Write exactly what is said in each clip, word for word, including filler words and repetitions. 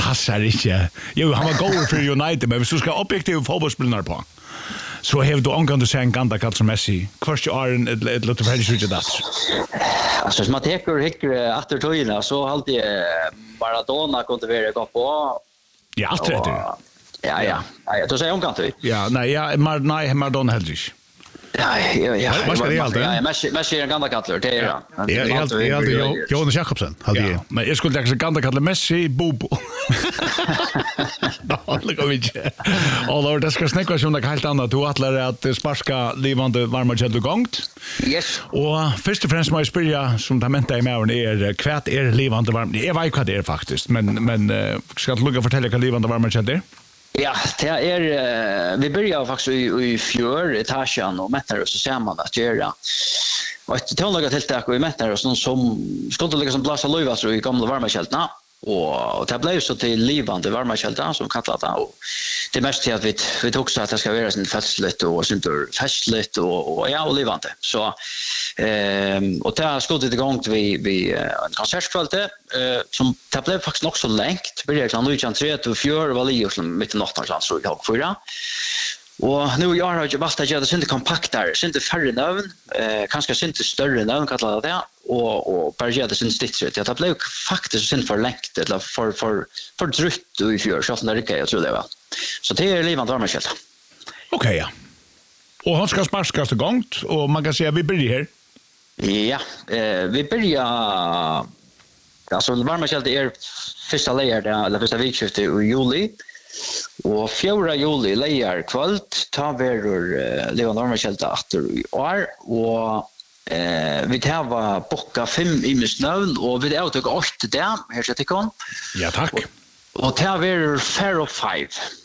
passar inte. Jo, han var god för United, men hvis du ska objektiv fotbollsspelare på. Så har du omgående se en ganda kall som Messi. Kvart ju är en ett lite färdigt ut det. Alltså som man teker hickar efter tojerna så alltid Maradona kunde vara gå på. Ja, allt rätt. Ja, ja. Ja, då säger omgående. Ja, nej, ja, Mar nej, Maradona Heldrich. Ja, ja, ja. Vad ska det alltid? Ja, Messi Messi är en gammal kattler, det är han. Ja, jag alltid jag alltid Jonas Jakobsen hade jag. Men jag skulle lägga gamla kattler Messi Bobo. Look at me. Although det ska snacka som det helt annat du atlar att sparska livande varma kött gångt. Yes. Och först och främst måste jag spyrja som det menta i morgon är kvärt är livande varma. Jag vet vad det är faktiskt, men men ska du lugga fortälja vad livande varma kött är? Ja, det är vi börjar faktiskt i i fjör etagen och mäter så ser man att göra. Och ett tonlaga tilltag i mäter och som skulle liksom blåsa löva så i gamla varmakältarna och det blev så till livande varmakältar som kallat det och det mest till att vi vi tog så att det ska vara sånt festligt och sånt festligt och och ja och livande. Så ehm och det skulle det igång vi vi en konsertkväll eh som det blev faktiskt också längt. Började klockan tre till fyra var det som mitt i natten så jag fyra. Och nu jag har ju basta göra det inte kompaktare, inte färre navn, eh kanske inte större navn kallar det och och bara göra det sin stitch. Jag blev faktiskt synd för längt eller för för för drutt i fjör så när det jag tror det var. Så det är livande varmakälta. Okej, ja. Och han ska sparkas igångt och man kan säga vi börjar här. Ja, eh vi börjar alltså varmakälta är första layer där eller första vikskiftet i juli. Och fjärde juli lejer kvällt tar verur uh, Leon Normarkälta efter i år och eh vi tar va bocka fem i misnövn och vi har tagit åtta där här så tycker hon. Ja, tack. Och, och tar verur fair of five.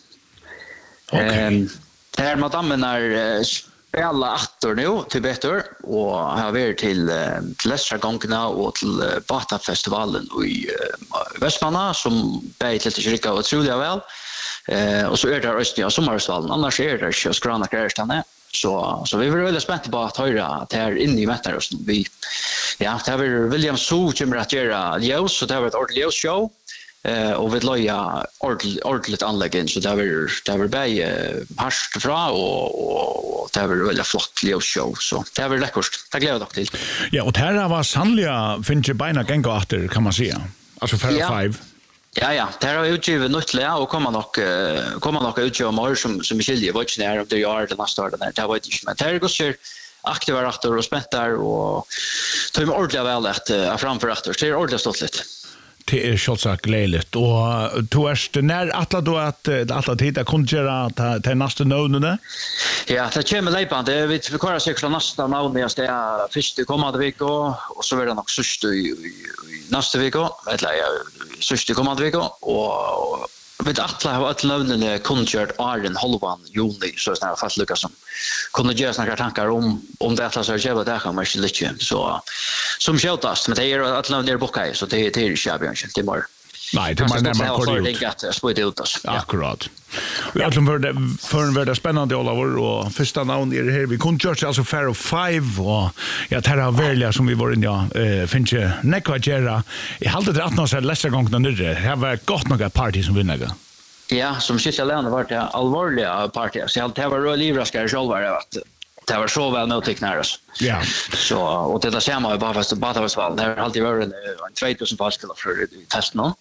Okej. Okay. Um, där madammen är uh, spela åtta nu till bättre och har varit till uh, till Lästra gångerna och till uh, Batafestivalen i uh, Västmanna som bäj till kyrka och troliga väl. Eh och så är det Östliga sommarfestivalen annars är det ju skrana kärstanne så så vi är väldigt spända på att höra att det är inne i Mättarosten vi ja det har William So kommer att göra ljus så det har varit ordentligt show eh och vi loja ordentligt ordentligt anläggen så det har det har bäj harst fra och och det har varit väldigt flott ljus show så det har varit läckert tack glädje dock till. Ja och här var sannliga finns ju beina gänga efter kan man säga. Alltså för ja. five. Ja ja, där har utgivet nyttliga och kommer nog uh, kommer nog utgiva mer som som skiljer vad det är om det gör det nästa år där. Det var inte men det går så aktiva rätter och späntar och tar med ordentligt väl att uh, framför rätter. Det är ordentligt stoltligt. Det är självklart glädjligt och du är när alla då att alla tider kunde göra till nästa nödne. Ja, det kommer lejpan. Det vi vi kör sig nästa nödne det är första kommande vecka och så blir det nog sista i nästa vecka. Eller ja, sista kommande vecka och vet alla har att nödne kungjort Arden halvan juni så snart fast lyckas som kunde göra några tankar om om det att så jag där kan man inte lite så som skötast men det är att nödne bocka så det det är ju egentligen det är nej, det är närmare korrekt. Akkurat. Vi har alltså för det för en väldigt spännande Oliver och första namn är det här vi kunde köra alltså Fair of Five och ja det här välja som vi var inne ja eh finns ju Nekvajera i halvt det attna så läsa gången nu det här var gott några party som vinner. Ja, som sista länder var det allvarliga party så jag det var roligt livraskare själva att det var så väl mottagna oss. Ja. Så och det där ser man ju bara fast bara var väl det har alltid varit en tvåtusen pascal för test nu.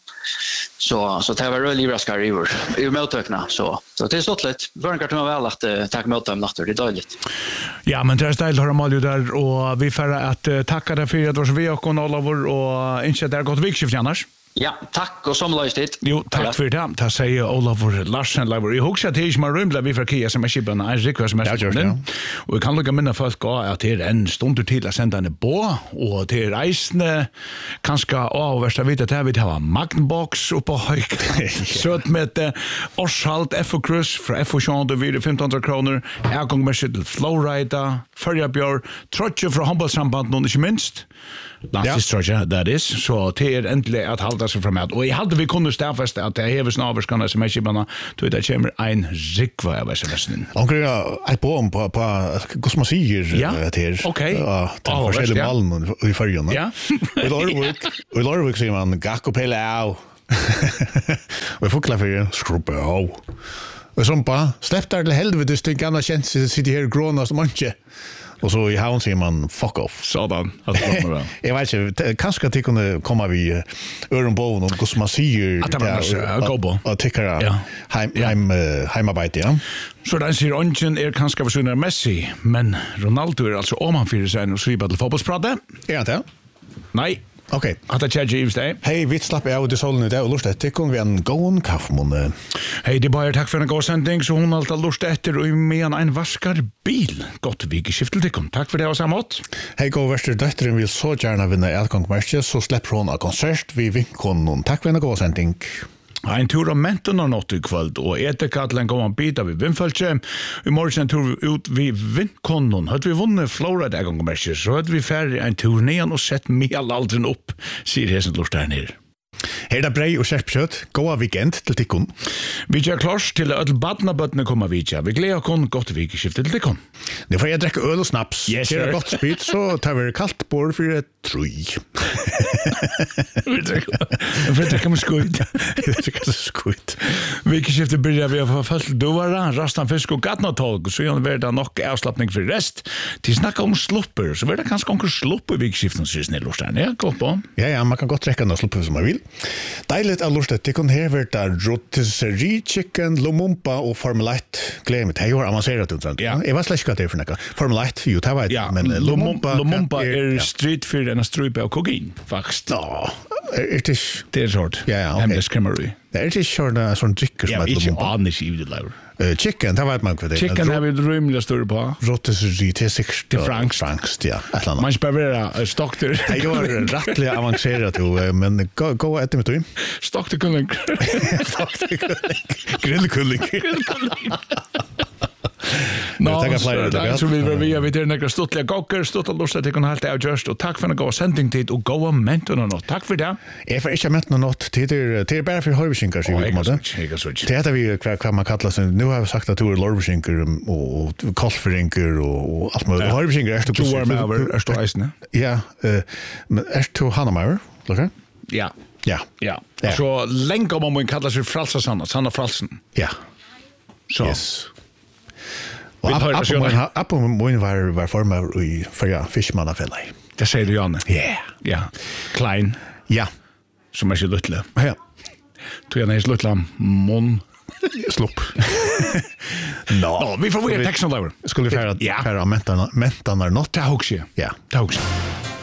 Så så det var roligt livraskare i år. I mottagna så så det är så lätt. Börjar kan man väl att ta emot dem natten det är dåligt. Ja, men det är ställt har man ju där och vi får att tacka dig för att du var så vi och Oliver och inte det har gått vikskift annars. Ja, tack och sommarlöst dit. Jo, tack för det. Det säger Oliver Larsen. Jag hoppas att det är man rymla vi för Kia som är skippen en rikvart som är skippen. Och vi kan lukka minna folk att det är en stund till att sända en bå och det är reisende kanske av värsta vitt att här vi har Magnbox uppe på hög. Söt med Orshalt F O Cruise för F O Sean då vid femton hundra kronor. Jag gång med till Flowrider, Förjabjör, Trotje från Humboldt-samband någon inte minst. Landstidstroja, that is. Så det är äntligen att hålla sig framåt. Och jag hade vi kunde stäffasta att det är snavskarna som är skibarna. Då det kommer en rikva av S M S-en. Och ett på på på vad man säger det här. Okej. Ja, det är forskjellige Malmö i förrjun. Ja. I Lorvik, i Lorvik säger man Gakko Pelao. Och fåglar för skrubba. Och som bara släpp där till helvete stink gamla känns sitter här gråna som inte. Och så i havn säger man fuck off. Sådan. Jag vet inte, kanske att det kunde komma vid öronboven och hur som man säger att det var gå på. Och tycker hem hem hemarbete, ja. Så den sier ongen er kanskje forsynner Messi, men Ronaldo er altså omanfyrir seg og skriver til fotballspratet. Er det? Nei. Ok. At det kjærger i steg. Hei, vi slapp av til solen i dag og lurt etter. Kom vi en gåen kaffemåne. Hei, det er bare takk for en god sending, så hun alltid lurt etter og med en vaskar bil. Godt vikeskiftel til kom. Takk for det og samme mått. Hei, god verster døtteren vil så gjerne vinne Elkongmerkje, så slipper hun av konsert vi vinkonen. Takk for en god sending. En tur av menten har nått i kvöld, og eterkattelen kommer en bit av i vindfølge. I morgen en tur ut vid vindkonnen. Hadde vi vunnet Florida en gang, så hadde vi ferdig en tur ned og sett middelalderen opp, sier Hesen Lort her nere. Her er det brei og skjerpkjøtt. Gåa weekend til tikkun. Vi gjør klars til at alle badnabøttene kommer vidja. Vi gleder kon godt vikeskifte til tikkun. Nå får jeg drekke øl og snaps. Yes, sir. Det er godt spyt, så tar vi kaldt bord for et trui. Vi drekker med skuid. Vi drekker med skuid. Vikeskifte byrjar vi å få følt dovara, rastan fisk og gatnatolg, så gjør det nok avslappning for rest. Til snakka om slupper, så blir det kanskje onker slupper vikeskiften, sier snill Lorstein. Ja, godt på. Ja, ja, man kan godt drekke noe slupper som man vil. Deiligt av Lorstein, det kan her være der rotisserie, chicken, lumumpa og Formel ett. Gleder meg, det er jo avanseret utrent. Ja. Jeg var slett ikke hva det er for noe. Formel ett, jo, det var et, ja, men lumumpa... Lumumpa er street for en strupe av kokain, faktisk. Ja, er det ikke... Det er sånt. Ja, ja, ok. Hemmes kremmeri. Det er ikke sånn sånn drikker som Ja, heter ikke lumumpa. aner ikke i det lever. Uh, chicken, det vet man hva det er. Chicken har vi rymlig større på. Rotisserie, det er sikkert... Det er frankst. Frankst, ja. Et eller annet. Man skal bare være stokter. Jeg var rettelig avanseret, jo, men gå, gå etter mitt ord. Stokter kulling. Stokter kulling. Grillkulling. Grillkulling. Nå, Nå, så, så vi vil vi vi til nekra stuttlige gokker, stuttlige lust at jeg kunne halte av just, og takk for en god sendingtid, og god menton og nåt. Takk for det. Jeg får ikke menton og nåt, det er, det er bare for høybeskinkar, sier vi på en måte. Jeg kan switch. Det heter vi hva, hva man kallar seg. Nå har vi sagt at du er lorbeskinkar og kolferinker og alt mulig. Høybeskinkar er du Du er med over, er du eisende? Ja, men er du Hanamaur, lukker? Ja. Ja. Ja. Så lenge om man kallar seg fralsa sanna, sanna fralsen. Ja. Så. Yes. Og Apo Moin var, var formar i Fyrja Fiskmannafellei. Det sier du, Janne. Yeah. Ja. Klein. Ja. Som er ikke luttle. Ja. Tog jeg næst luttle munn. Slopp. No. no. Vi får være teksten laver. Skulle vi fære ja. av mentanar nått? Det har også. Ja. Det har også.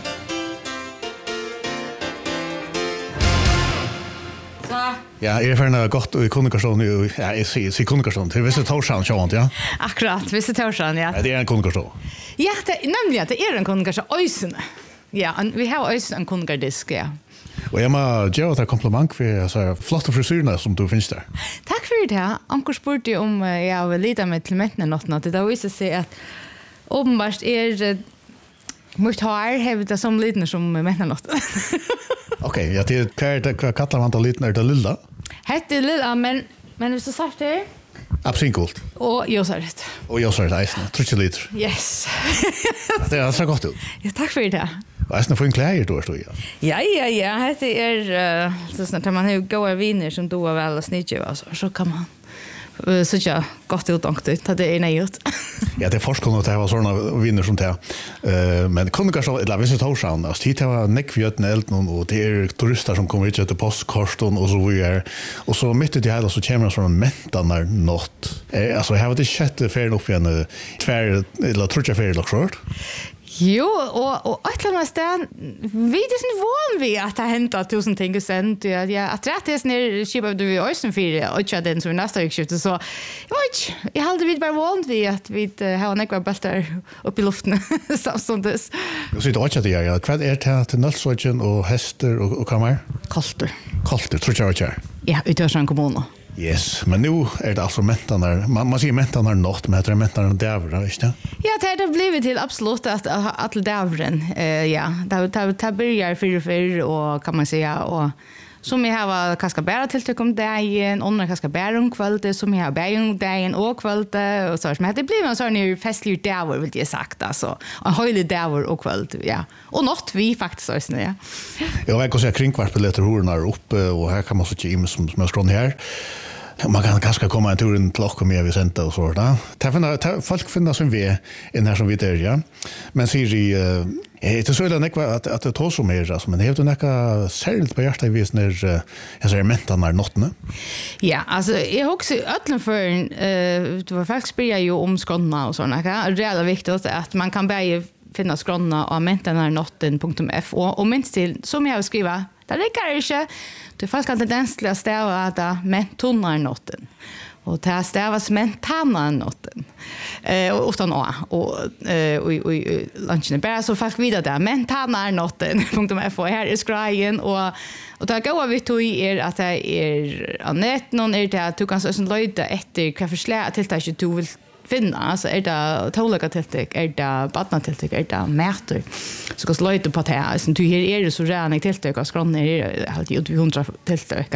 Ja, jeg er ferdig godt i kommunikasjon, ja, jeg sier kommunikasjon, til Visse Torshavn, sjåvant, ja? Akkurat, Visse Torshavn, ja. Ja, det er en kommunikasjon. Ja, det, nemlig at det er en kommunikasjon, øysene. Ja, vi har øysene en kommunikadisk, ja. Og jeg må gjøre et kompliment for altså, flotte frisyrene som du finnes der. Takk for det, Anker spurte om jeg vil lide meg til mentene nåttene, det da viser seg at åpenbart er mot her har vi det som lidende som mentene nåttene. Ok, ja, det er, hva kallar man det lidende, er det lilla? Hette er lilla, men, men hvis du sagt det, Absinkult. og jøsaret. Og jøsaret eisene, trutje liter. Yes. Det er så godt ut. Ja, takk for det. Og eisene får en klæger, du er stod, ja. Ja, ja, ja. Hette er, uh, så snart man har gåa viner som doa vel og snitje, altså, så kan man uh, så ikke godt utdankt ut, det er nøyut. Ja, det er forskånd at det var sånne viner som det. Uh, men kommunikasjon, eller Visse Torshavn, altså, tid det var nekkvjøtene elden, og det er turister som kommer ikke etter postkorsten, og så videre. Og så midt i det hele, så kommer det sånne mentanar nått. Eh, altså, jeg har ikke sett ferien opp igjen, tver, eller tror ikke ferien lagt svart. Jo, og, og et eller annet sted, vi er sånn van vi at det har hentet tusen ting og sendt, ja, at rett er sånn her kjøper du i Øysten fire, og ikke den som er neste ukskifte, så jeg vet ikke, jeg halte vi bare van vi at vi har nekva bølter opp i luften, samståndes. Du sier ikke at det er, ja. Hva er det til Nølsvøtjen og hester og, og hva mer? Kolter. Kolter, tror ikke jeg ikke er. Ja, i Tørsjøen kommune. Yes, men nu er det altså mentanar, man, man sier mentanar nått, men det er mentanar dæver, ikke det? Ja, det er det blivit til absolutt at alle dæveren, uh, ja, det, det, det börjar fyrir fyrir og kan man säga, og som jag har kanske bara tilltryck om dagen, andra kanske bara om kvällen, som jag har bara om dagen och kvällen och så. Men det blir en sån festlig dag, vill jag sagt. Alltså, en höjlig dag och kväll, ja. Och något vi faktiskt också, ja. Jag kan säga kringkvartsbiljetter horna är uppe och här kan man så inte som som är strån här. Man kan kanske komma en tur in till och med vi sända och så där. Ta finna folk finna som vi in här som vi där ja. Men ser i eh det så är det näkva att att det tar så mer alltså men det är näka särskilt på hjärta vis när jag säger mentan när nottne. Ja, alltså jag också öppna för eh det var faktiskt börja ju om skonna och såna här. Det är viktigt att man kan börja finna skronna av mentanarnotten.f och och minst till som jag har skriva. Det räcker inte. Det är faktiskt en tendens till att stäva att mentonarnotten. Och det här stävas mentanarnotten. Eh, och utan A. Och, eh, och, och, och lunchen är bara så fast vidare där. mentanarnotten.f och här är skrejen. Och, och det här går vi tog i er att det är annat. Någon är det att du kan så löjda efter vad förslag till det du vill finna, alltså är det tåliga tilltäck, är det badnatilltäck, är det mäter. Så ska slöjta på det här. Så du här är det så redan tilltäck och skrån är alltid ut vid hundra tilltäck.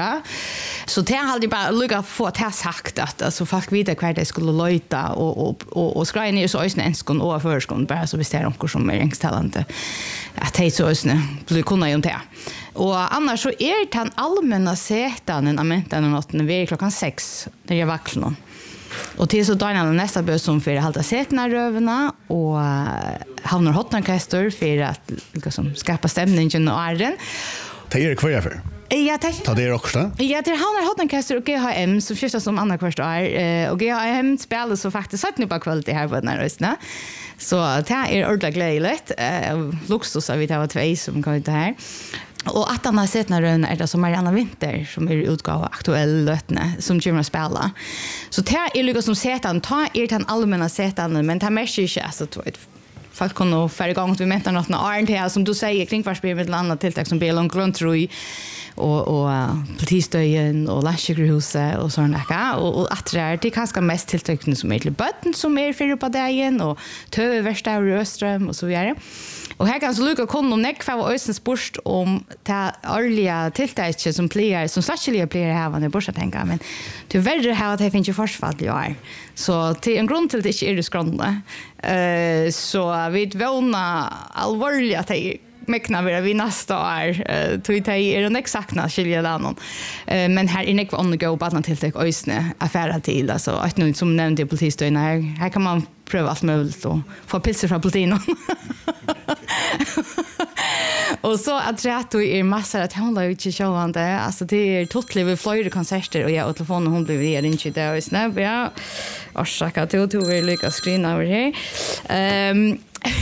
Så det har alltid bara lycka få det här sagt att alltså folk vet vad det skulle löjta och, och, och, och skrejen är så ösne enskon och förskon bara så vi ser någon som är engstallande att det är så ösne blir kunna ju det. Och annars så är det den allmänna sätan av mentan och natten vid klockan sex när jag vaknar. Och till så Daniel nästa bör som för att hålla sätena rövarna och havnar hotnorkester för att liksom skapa stämningen och arren. Det är kvar för. Ja, det Ta det också. Ja, det havnar hotnorkester och G H M som första som andra kvart är och G H M spelar så faktiskt satt nu på kvällen här på den här rösten. Så det är ordentligt glädjligt. Luxus av vi det var två som kom ut här. Och att han har sett när den är det som Marianna Winter som är utgåva aktuell lötne som kommer att spela. Så det är lika som setan ta er den allmänna setan men det märks inte alltså tror jag folk kan nog färre gång vi mäter något när Arnt här som du säger kringkvartsbil med ett annat tilltag som blir långt runt tror jag och och uh, politistöjen och Lashegruhuset och såna där och, och att det är det kanske mest tilltagna som är till botten som är för på dagen och töv värsta Röström och så vidare. Och här kan så lucka kom om näck för ösens sport om ta årliga tilltaget som player som särskilt player här var det börsa tänka men tyvärr har att det finns ju försfall ju är. Så till en grund till det inte är det skrönda. Eh så vi våna allvarligt att det mekna vara vi nästa år eh tror det är det exakta skilja landet. Eh men här är det on the go bara till det ösne affärer till alltså att nu som nämnde politistöjen här här kan man pröva allt möjligt och få pilser från Platino. Och så att rätt och är massor att hon har ju inte showande alltså det är totally vi flyger konserter och jag och telefonen hon blir ner inte där och snabb ja och checka till to vi lika screen över här. Ehm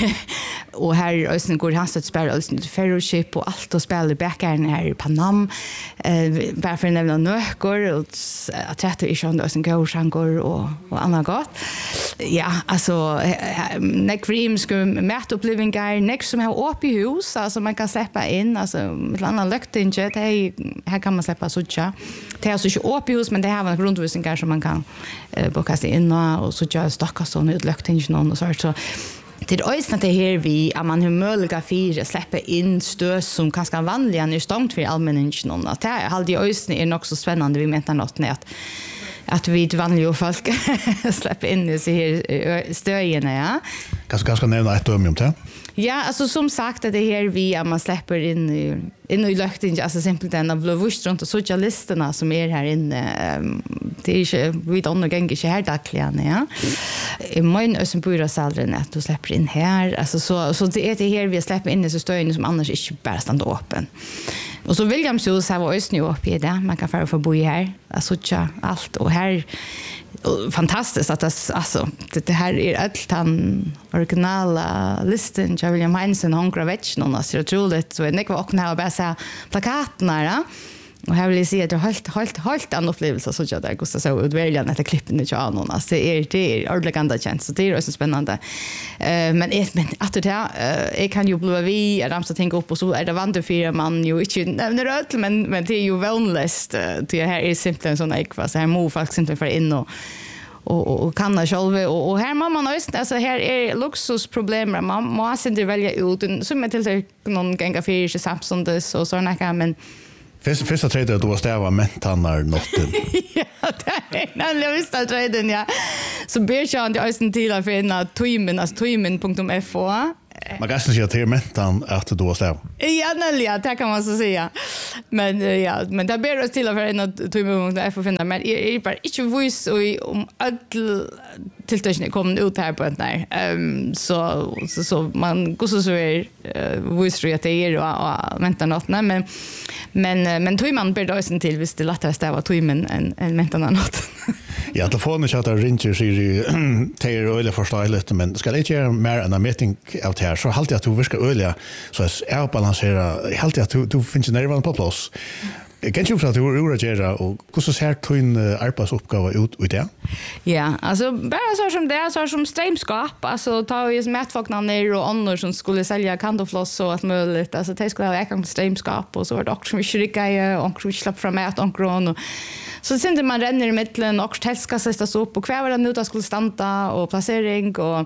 och här är ösnen går han att spela ösnen fellowship och allt och spela backaren här i Panam eh bara för att nämna nökor och att det är schon ösnen går shankor och och annat gott. Ja, alltså neck dreams mätt upplevelser next som har uppe i hus alltså man kan släppa in alltså ett annat löktinge det här kan man släppa såcha. Det är alltså inte uppe i hus men det har en grundvisning som man kan eh boka sig in och såcha stacka sån ut löktinge någon och så så det är också det här vi att man har möjliga fyra släppa in stös som kanske vanliga är stångt för allmänningen någon att det är alltid också är nog så spännande vi menar något att att vi vanliga folk släpper in i sig här stöjen ja. Kanske kanske nämna ett döm om det. Ja, alltså som sagt att det här vi att man släpper in i in i lökten alltså simpelt den av blåvust runt och socialisterna som är här inne det är inte vi don't know gänge inte här dagligen ja. I min ösen bor saldren att du släpper in här alltså så så det är det här vi släpper in i så stöjen som annars inte bara står öppen. Och så Williams hus har varit snö uppe i det man kan få få bo här alltså tja allt och här fantastiskt att det alltså det, det här är allt han originala listan jag William Heinsen Hongra Vetch någon alltså jag tror det så är det kvar när jag bara så plakaterna ja och här vill jag se att det har helt helt helt en upplevelse så jag där går så ut välja när det klippen det jag någon alltså det är det är ordentligt chans så det är så spännande eh men ett men att det här jag kan ju bli vi är de så tänker upp och så är det vant för man ju inte nämner öll men men det är ju vanligast det här är simpelt en sån ekva så här må folk inte för in och och och kan jag själv och och här man måste alltså här är luxusproblem man måste inte välja ut som till någon gång för Samsung och såna kan men Första första traden då var stäva mentannar notten. Ja, det är nämligen jag visste traden ja. Så ber jag inte östen till att finna tuimen alltså tuimen punkt f o. Man kan säga till mentan att då var stäva. Ja, nämligen det kan man så säga. Men ja, men det ber oss till att finna tuimen punkt f o finna men är bara inte vis om all tilltäckning kommer ut här på den där. Ehm så så så man går så så är vis att det är och vänta något men men men tog man ber då till visst det lättare stäva tog men en en vänta något. Ja, telefonen chatta ringer sig i teer eller förståeligt men ska det göra mer än en meeting out här så halt jag att du viska öliga så är balansera halt jag att du du finns närvarande på plats. Kan du förklara hur du gör och hur så ser din arbetsuppgåva ut ut det? Ja, alltså bara så som det så som streamskap alltså ta ju mätfakna ner och annor som skulle sälja kandofloss så att möjligt alltså det skulle ha ekam streamskap och så var det också mycket rika och också släpp fram mat och kron och så sen man renner i mitten och tälska sättas upp och kvar var det nu att skulle stanta och placering och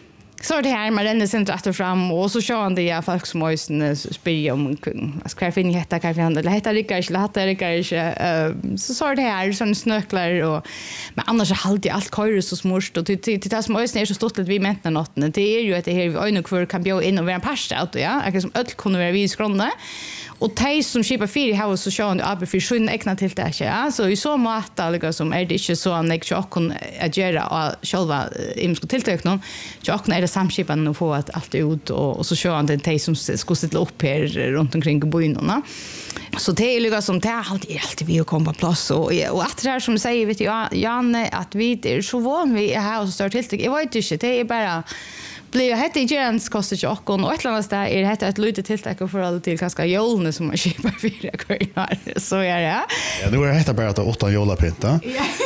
så är det här man renner sen efter fram och så kör han det jag folk som måste spela om alltså kvar finner hetta kvar finner det heter lika eller hata lika inte så så är det här sån snöklar och men annars är alltid allt kör så smorst och till till det som måste är så stort att vi mäter natten det är ju att det här vi ännu kvar kan bjuda in och vara en pasta auto ja jag som öll kunde vara vid skrona och tej som skipa fyra har så kör han upp för sjön egna till det ja så i så mat alltså som är det inte så han jag kan agera och själva imsko tilltök någon jag kan är det samskipan och få att allt ut och, och så kör han den tej som ska sitta upp här runt omkring boinorna så det är liksom som det är alltid alltid vi kommer på plats och och att det här som säger vet jag Janne att vi är så van vi är här och så står tilltök jag vet inte det är bara blir hette Jens kostar ju och och ett annat där är det ett litet tilltag för alla till kanske jolne som man köper fyra kvar så är det. Ja, nu är det bara att åtta jolapynta.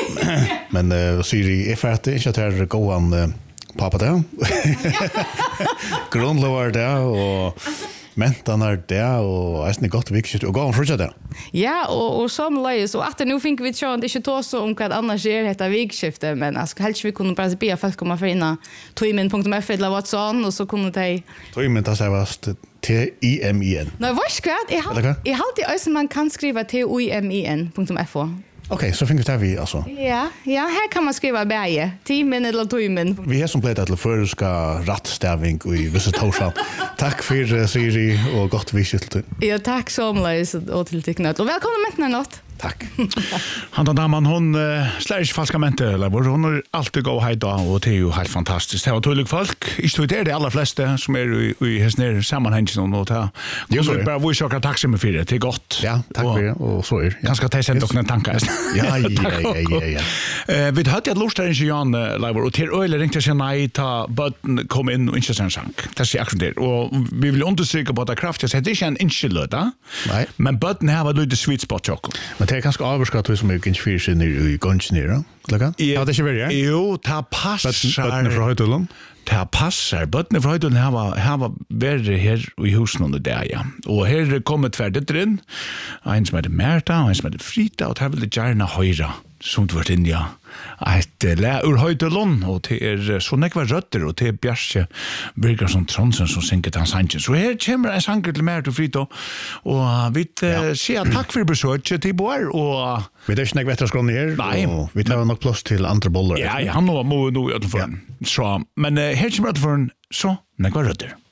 Men uh, Siri är för att det inte att det går an pappa där. Grundlovar där och mentarna där och är det gott viktigt och gå och fortsätta där. Ja, och och som läs och att nu fick vi tjän det inte ta så om vad annars är detta vikskifte men alltså helst vi kunde bara be folk komma för inna toimen punkt f eller vad sån och så kunde de toimen det sävast T I M I N. Nej, vad ska jag har jag har det alltså man kan skriva T O I M I N punkt f o. Okej, okay, så finns det vi alltså. Ja, ja, här kan man skriva bäge, timmen eller toimen. Vi har som plötsligt att förska rattstävning i vissa torsdag. Tack för uh, Siri och gott visst. Ja, tack så mycket och till teknik. Och välkommen med något. Tack. Han den damen hon uh, slash falska mente eller hon är alltid gå hejda och det är ju helt fantastiskt. Det var tydligt folk. I stod det de allra flesta som är i i häsner sammanhängen och ta. Jag vill bara vi ska tack så mycket för det. Det är gott. Ja, tack för det och så är. Ganska ta sen dock en tanke. Ja, ja, ja, ja, ja. Eh vi hade ett lust där i Jan live och till öle ringte sig nej ta button kom in och inte sen sank. Det är action där och vi vill undersöka på det kraftigt så det är en inchilöda. Nej. Men button har väl det sweet spot chock. Men det är ganska avskatt som är inte för sig i gången Laka? Ja, det är väl ja. Jo, ta passar. Button från Höjtullen. Ta passar. Button från Höjtullen har har varit här i huset under där ja. Och här kommer tvärdet in. En som heter Märta och en som heter Frida och det här vill det gärna höra som det var in ja. Ett lä ur Höjtullen och det är så nekva rötter och det är Bjärse Birgersson Tronsen som synger till hans hangen. Så här kommer en sanger till Märta och Frida och vi ja. säger tack för besöket till Boar och vi det snack bättre skron här. Nej, vi tar nog plats till andra bollar. Ja, han nog må nog i alla fall. Så men här kommer det för en så nekva rötter.